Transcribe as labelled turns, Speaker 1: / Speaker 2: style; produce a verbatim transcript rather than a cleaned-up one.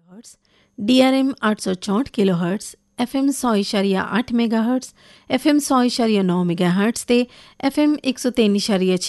Speaker 1: hurts, D R M ਅੱਠ ਸੌ ਚੌਂਹਠ ਕਿਲੋ ਹਰਟਸ, ਐਫ ਐਮ ਸੌ ਇਸ਼ਾਰੀਆ ਅੱਠ ਮੈਗਾ ਹਰਟਸ, ਐਫ ਐਮ ਸੌ ਇਸ਼ਾਰੀਆ ਨੌ ਮੈਗਾ ਹਰਟਸ ਅਤੇ ਐਫ ਐਮ ਇੱਕ ਸੌ ਤਿੰਨ ਇਸ਼ਾਰੀਆ